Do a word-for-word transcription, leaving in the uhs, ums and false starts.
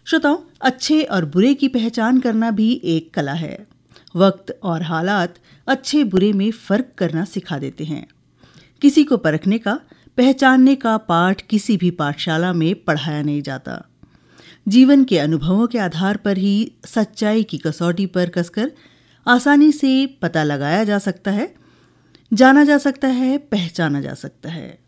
श्रोताओं, अच्छे और बुरे की पहचान करना भी एक कला है। वक्त और हालात अच्छे बुरे में फर्क करना सिखा देते हैं। किसी को परखने का, पहचानने का पाठ किसी भी पाठशाला में पढ़ाया नहीं जाता। जीवन के अनुभवों के आधार पर ही सच्चाई की कसौटी पर कसकर आसानी से पता लगाया जा सकता है, जाना जा सकता है, पहचाना जा सकता है।